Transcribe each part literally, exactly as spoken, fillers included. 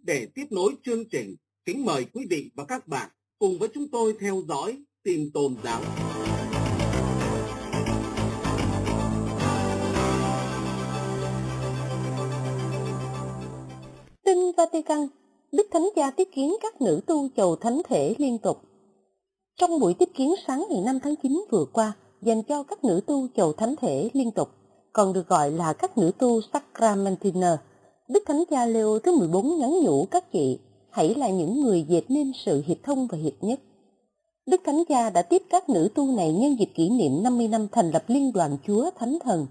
Để tiếp nối chương trình, kính mời quý vị và các bạn cùng với chúng tôi theo dõi tin tôn giáo. Tin Vatican, Đức Thánh Cha tiếp kiến các nữ tu chầu thánh thể liên tục. Trong buổi tiếp kiến sáng ngày năm tháng chín vừa qua, dành cho các nữ tu chầu thánh thể liên tục, còn được gọi là các nữ tu Sacramentiner, Đức Thánh Cha Leo thứ mười bốn nhắn nhủ các chị hãy là những người dệt nên sự hiệp thông và hiệp nhất. Đức Thánh Cha đã tiếp các nữ tu này nhân dịp kỷ niệm năm mươi năm thành lập Liên đoàn Chúa Thánh Thần.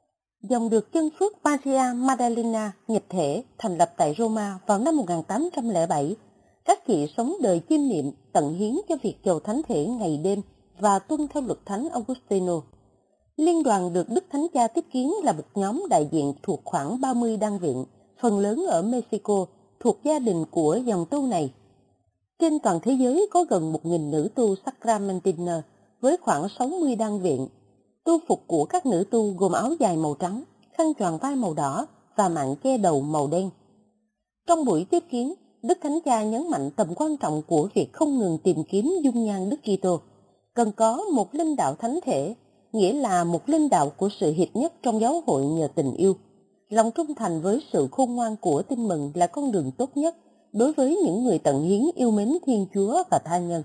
Dòng được chân phước Maria Maddalena nhập thể thành lập tại Roma vào năm một nghìn tám trăm lẻ bảy. Các chị sống đời chiêm niệm, tận hiến cho việc chầu thánh thể ngày đêm và tuân theo luật thánh Augustino. Liên đoàn được Đức Thánh Cha tiếp kiến là một nhóm đại diện thuộc khoảng ba mươi đan viện, phần lớn ở Mexico, thuộc gia đình của dòng tu này. Trên toàn thế giới có gần một nghìn nữ tu Sacramentiner với khoảng sáu mươi đan viện. Tu phục của các nữ tu gồm áo dài màu trắng, khăn choàng vai màu đỏ và mạn che đầu màu đen. Trong buổi tiếp kiến, Đức Thánh Cha nhấn mạnh tầm quan trọng của việc không ngừng tìm kiếm dung nhan Đức Kitô. Cần có một linh đạo thánh thể, nghĩa là một linh đạo của sự hiệp nhất trong giáo hội nhờ tình yêu. Lòng trung thành với sự khôn ngoan của Tin Mừng là con đường tốt nhất đối với những người tận hiến yêu mến Thiên Chúa và tha nhân.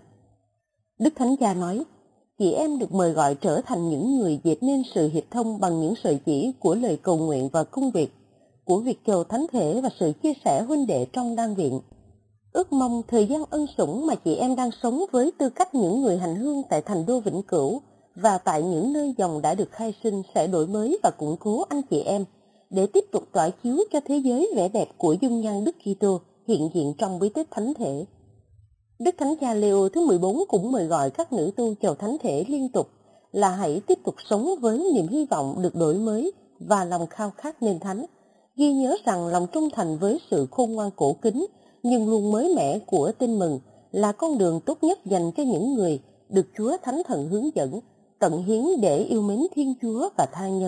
Đức Thánh Cha nói, chị em được mời gọi trở thành những người dệt nên sự hiệp thông bằng những sợi chỉ của lời cầu nguyện và công việc, của việc chầu thánh thể và sự chia sẻ huynh đệ trong đan viện. Ước mong thời gian ân sủng mà chị em đang sống với tư cách những người hành hương tại thành đô Vĩnh Cửu và tại những nơi dòng đã được khai sinh sẽ đổi mới và củng cố anh chị em, để tiếp tục tỏa chiếu cho thế giới vẻ đẹp của dung nhan Đức Kitô hiện diện trong bí tích thánh thể. Đức Thánh Cha Leo thứ mười bốn cũng mời gọi các nữ tu chầu thánh thể liên tục là hãy tiếp tục sống với niềm hy vọng được đổi mới và lòng khao khát nên thánh, ghi nhớ rằng lòng trung thành với sự khôn ngoan cổ kính nhưng luôn mới mẻ của Tin Mừng là con đường tốt nhất dành cho những người được Chúa Thánh Thần hướng dẫn, tận hiến để yêu mến Thiên Chúa và tha nhân.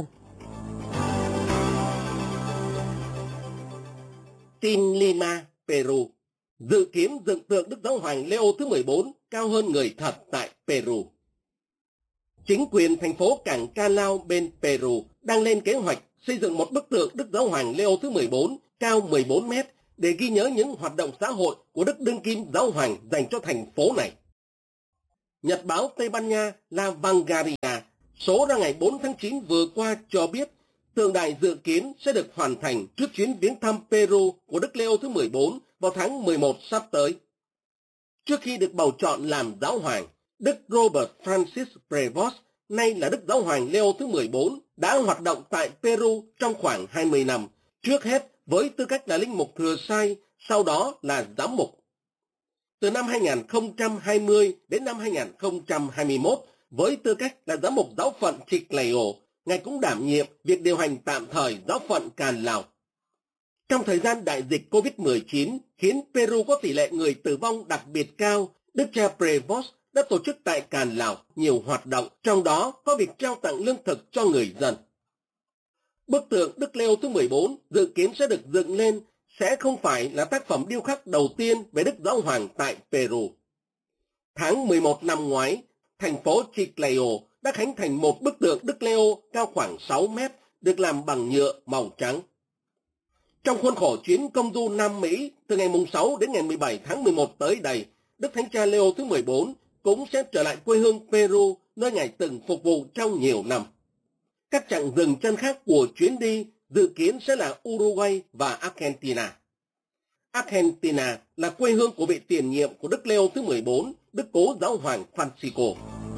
Tin Lima, Peru. Dự kiến dựng tượng Đức Giáo Hoàng Leo thứ mười bốn cao hơn người thật tại Peru. Chính quyền thành phố cảng Callao bên Peru đang lên kế hoạch xây dựng một bức tượng Đức Giáo Hoàng Leo thứ mười bốn cao mười bốn mét để ghi nhớ những hoạt động xã hội của Đức Đương Kim Giáo Hoàng dành cho thành phố này. Nhật báo Tây Ban Nha La Vanguardia số ra ngày bốn tháng chín vừa qua cho biết tượng đài dự kiến sẽ được hoàn thành trước chuyến viếng thăm Peru của Đức Leo thứ mười bốn vào tháng mười một sắp tới. Trước khi được bầu chọn làm giáo hoàng, Đức Robert Francis Prevost, nay là Đức Giáo Hoàng Leo thứ mười bốn, đã hoạt động tại Peru trong khoảng hai mươi năm, trước hết với tư cách là linh mục thừa sai, sau đó là giám mục. Từ năm hai nghìn không trăm hai mươi đến năm hai nghìn không trăm hai mươi mốt, với tư cách là giám mục giáo phận Chiclayo, Ngài cũng đảm nhiệm việc điều hành tạm thời giáo phận Callao. Trong thời gian đại dịch covid mười chín khiến Peru có tỷ lệ người tử vong đặc biệt cao, Đức cha Prevost đã tổ chức tại Callao nhiều hoạt động, trong đó có việc trao tặng lương thực cho người dân. Bức tượng Đức Leo thứ mười bốn dự kiến sẽ được dựng lên sẽ không phải là tác phẩm điêu khắc đầu tiên về Đức Giáo Hoàng tại Peru. Tháng mười một năm ngoái, thành phố Chiclayo đã khánh thành một bức tượng Đức Leo cao khoảng sáu mét, được làm bằng nhựa màu trắng. Trong khuôn khổ chuyến công du Nam Mỹ từ ngày sáu đến ngày mười bảy tháng mười một tới đây, Đức Thánh Cha Leo thứ mười bốn cũng sẽ trở lại quê hương Peru, nơi Ngài từng phục vụ trong nhiều năm. Các chặng dừng chân khác của chuyến đi dự kiến sẽ là Uruguay và Argentina. Argentina là quê hương của vị tiền nhiệm của Đức Leo thứ mười bốn, Đức Cố Giáo Hoàng Francisco.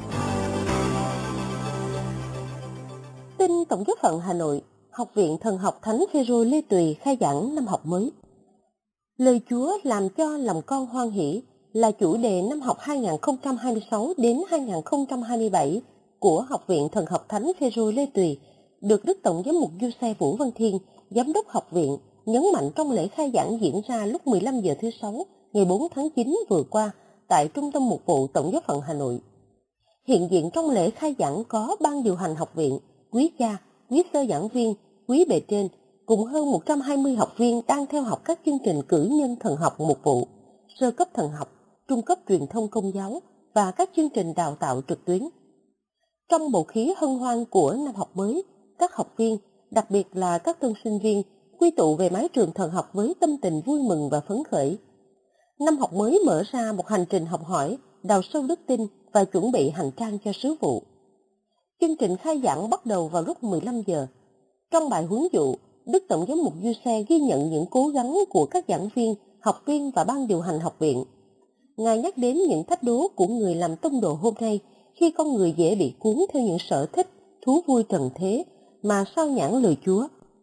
Tin Tổng giáo phận Hà Nội, Học viện Thần học Thánh Phêrô Lê Tùy khai giảng năm học mới. Lời Chúa làm cho lòng con hoan hỷ là chủ đề năm học hai nghìn không trăm hai mươi sáu đến hai nghìn không trăm hai mươi bảy của Học viện Thần học Thánh Phêrô Lê Tùy, được Đức Tổng giám mục Giuse Vũ Văn Thiên, giám đốc học viện, nhấn mạnh trong lễ khai giảng diễn ra lúc mười lăm giờ thứ Sáu, ngày bốn tháng chín vừa qua tại Trung tâm Mục vụ Tổng giáo phận Hà Nội. Hiện diện trong lễ khai giảng có ban điều hành học viện, quý cha, quý sơ giảng viên, quý bề trên, cùng hơn một trăm hai mươi học viên đang theo học các chương trình cử nhân thần học mục vụ, sơ cấp thần học, trung cấp truyền thông công giáo và các chương trình đào tạo trực tuyến. Trong bầu khí hân hoan của năm học mới, các học viên, đặc biệt là các tân sinh viên, quy tụ về mái trường thần học với tâm tình vui mừng và phấn khởi. Năm học mới mở ra một hành trình học hỏi, đào sâu đức tin và chuẩn bị hành trang cho sứ vụ. Chương trình khai giảng bắt đầu vào lúc mười lăm giờ. Trong bài huấn dụ, Đức Tổng giám mục Giuse ghi nhận những cố gắng của các giảng viên, học viên và ban điều hành học viện. Ngài nhắc đến những thách đố của người làm tông đồ hôm nay khi con người dễ bị cuốn theo những sở thích, thú vui trần thế mà sao nhãng lời Chúa.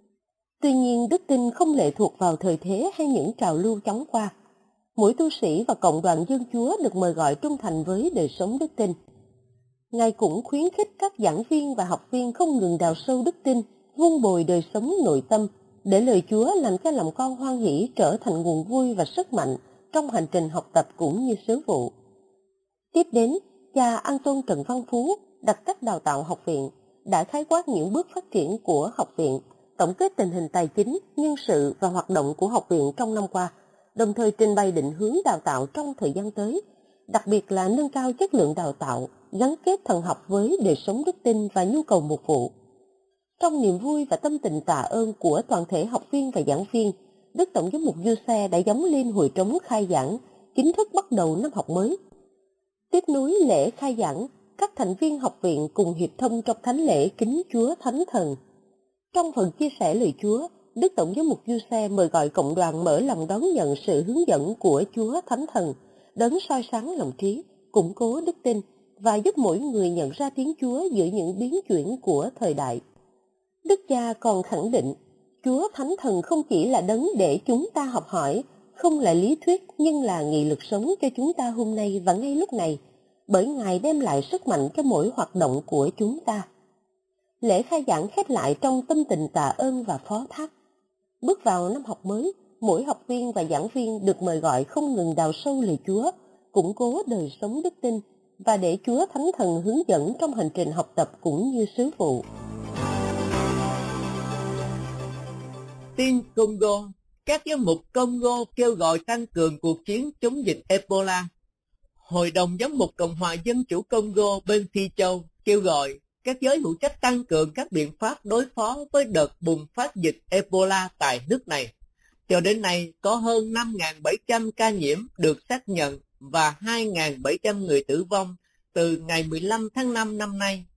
Tuy nhiên, đức tin không lệ thuộc vào thời thế hay những trào lưu chóng qua. Mỗi tu sĩ và cộng đoàn dân Chúa được mời gọi trung thành với đời sống đức tin. Ngài cũng khuyến khích các giảng viên và học viên không ngừng đào sâu đức tin, vun bồi đời sống nội tâm, để lời Chúa làm cho lòng con hoan hỷ trở thành nguồn vui và sức mạnh trong hành trình học tập cũng như sứ vụ. Tiếp đến, cha Anton Trần Văn Phú, đặc cách đào tạo học viện, đã khái quát những bước phát triển của học viện, tổng kết tình hình tài chính, nhân sự và hoạt động của học viện trong năm qua, đồng thời trình bày định hướng đào tạo trong thời gian tới, đặc biệt là nâng cao chất lượng đào tạo, gắn kết thần học với đời sống đức tin và nhu cầu mục vụ. Trong niềm vui và tâm tình tạ ơn của toàn thể học viên và giảng viên, Đức Tổng giám mục Giuse đã gióng lên hồi trống khai giảng, chính thức bắt đầu năm học mới. Tiếp nối lễ khai giảng, các thành viên học viện cùng hiệp thông trong thánh lễ kính Chúa Thánh Thần. Trong phần chia sẻ lời Chúa, Đức Tổng giám mục Giuse mời gọi cộng đoàn mở lòng đón nhận sự hướng dẫn của Chúa Thánh Thần, đấng soi sáng lòng trí, củng cố đức tin và giúp mỗi người nhận ra tiếng Chúa giữa những biến chuyển của thời đại. Đức cha còn khẳng định, Chúa Thánh Thần không chỉ là đấng để chúng ta học hỏi, không là lý thuyết nhưng là nghị lực sống cho chúng ta hôm nay và ngay lúc này, bởi Ngài đem lại sức mạnh cho mỗi hoạt động của chúng ta. Lễ khai giảng khép lại trong tâm tình tạ ơn và phó thác. Bước vào năm học mới, mỗi học viên và giảng viên được mời gọi không ngừng đào sâu lời Chúa, củng cố đời sống đức tin và để Chúa Thánh Thần hướng dẫn trong hành trình học tập cũng như sứ vụ. Tin Congo, các giám mục Congo kêu gọi tăng cường cuộc chiến chống dịch Ebola. Hội đồng giám mục Cộng hòa Dân chủ Congo bên Phi Châu kêu gọi các giới hữu trách tăng cường các biện pháp đối phó với đợt bùng phát dịch Ebola tại nước này. Cho đến nay, có hơn năm nghìn bảy trăm ca nhiễm được xác nhận và hai nghìn bảy trăm người tử vong từ ngày mười lăm tháng năm năm nay